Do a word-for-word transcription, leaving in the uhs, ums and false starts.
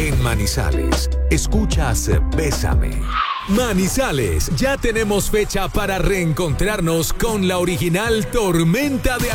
En Manizales, escuchas Bésame. Manizales, ya tenemos fecha para reencontrarnos con la original Tormenta de